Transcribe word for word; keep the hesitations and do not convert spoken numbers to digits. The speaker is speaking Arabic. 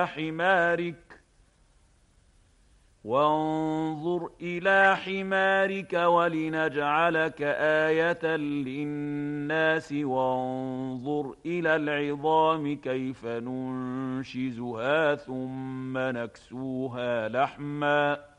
حمارك وانظر إلى حمارك ولنجعلك آية للناس وانظر إلى العظام كيف ننشزها ثم نكسوها لحما